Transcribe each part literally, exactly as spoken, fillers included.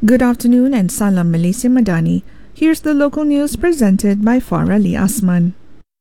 Good afternoon and Salam Malaysia Madani. Here's the local news presented by Farah Lee Asman.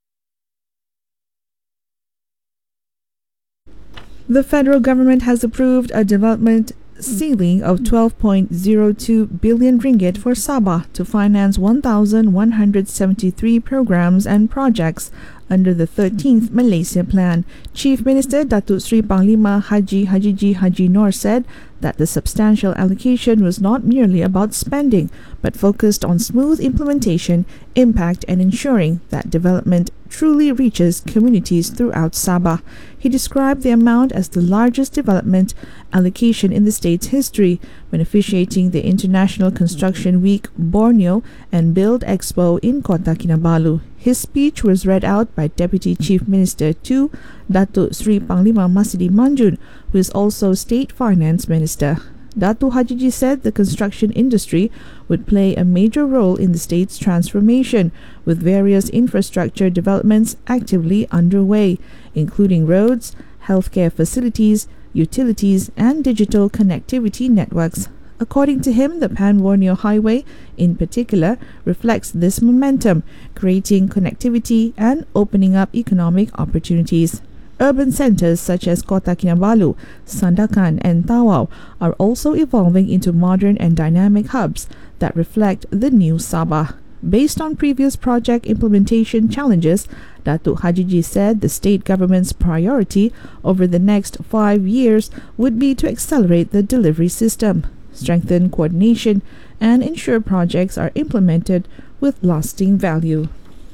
The federal government has approved a development ceiling of twelve point zero two billion ringgit for Sabah to finance one thousand one hundred seventy-three programs and projects under the thirteenth Malaysia Plan. Chief Minister Datuk Seri Panglima Haji Hajiji Haji Noor said that the substantial allocation was not merely about spending, but focused on smooth implementation, impact and ensuring that development truly reaches communities throughout Sabah. He described the amount as the largest development allocation in the state's history when officiating the International Construction Week Borneo and Build Expo in Kota Kinabalu. His speech was read out by Deputy Chief Minister two, Datuk Seri Panglima Masidi Manjun, who is also State Finance Minister. Datuk Hajiji said the construction industry would play a major role in the state's transformation, with various infrastructure developments actively underway, including roads, healthcare facilities, utilities, and digital connectivity networks. According to him, the Pan-Borneo Highway, in particular, reflects this momentum, creating connectivity and opening up economic opportunities. Urban centres such as Kota Kinabalu, Sandakan and Tawau are also evolving into modern and dynamic hubs that reflect the new Sabah. Based on previous project implementation challenges, Datuk Hajiji said the state government's priority over the next five years would be to accelerate the delivery system, strengthen coordination, and ensure projects are implemented with lasting value.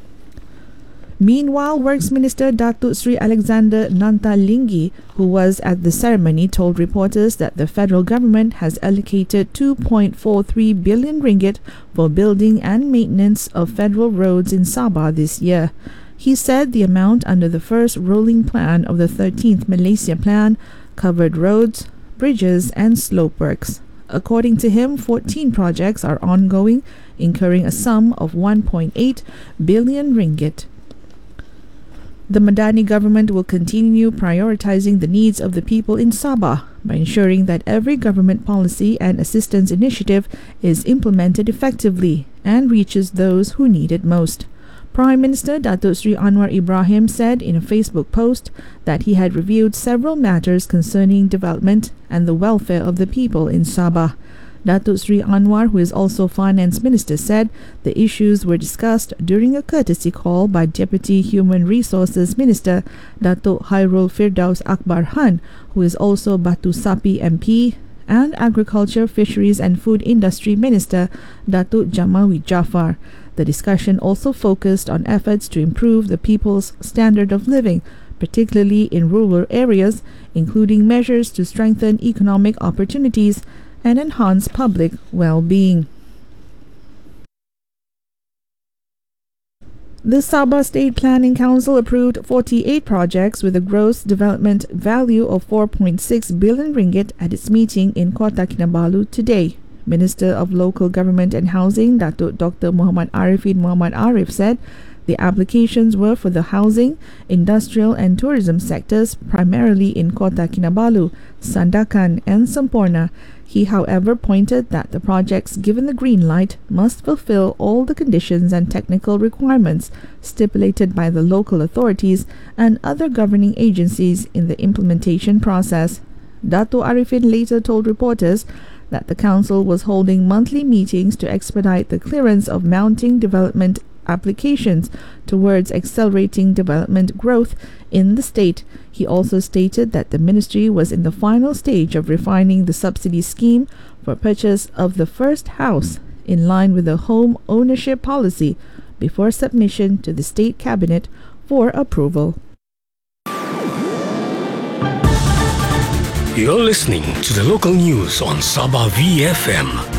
Meanwhile, Works Minister Datuk Seri Alexander Nantalinggi, who was at the ceremony, told reporters that the federal government has allocated two point four three billion ringgit for building and maintenance of federal roads in Sabah this year. He said the amount under the first rolling plan of the thirteenth Malaysia Plan covered roads, bridges and slope works. According to him, fourteen projects are ongoing, incurring a sum of one point eight billion ringgit. The Madani government will continue prioritizing the needs of the people in Sabah by ensuring that every government policy and assistance initiative is implemented effectively and reaches those who need it most. Prime Minister Datuk Seri Anwar Ibrahim said in a Facebook post that he had reviewed several matters concerning development and the welfare of the people in Sabah. Datuk Seri Anwar, who is also Finance Minister, said the issues were discussed during a courtesy call by Deputy Human Resources Minister Datuk Hairul Firdaus Akbar Han, who is also Batu Sapi M P, and Agriculture, Fisheries and Food Industry Minister Datuk Jamawi Jaafar. The discussion also focused on efforts to improve the people's standard of living, particularly in rural areas, including measures to strengthen economic opportunities and enhance public well-being. The Sabah State Planning Council approved forty-eight projects with a gross development value of four point six billion ringgit at its meeting in Kota Kinabalu today. Minister of Local Government and Housing, Datuk Doctor Muhammad Arifin Muhammad Arif, said the applications were for the housing, industrial and tourism sectors, primarily in Kota Kinabalu, Sandakan and Semporna. He, however, pointed that the projects given the green light must fulfill all the conditions and technical requirements stipulated by the local authorities and other governing agencies in the implementation process. Dato' Arifin later told reporters that the council was holding monthly meetings to expedite the clearance of mounting development applications towards accelerating development growth in the state. He also stated that the ministry was in the final stage of refining the subsidy scheme for purchase of the first house in line with the home ownership policy before submission to the state cabinet for approval. You're listening to the local news on Sabah V F M.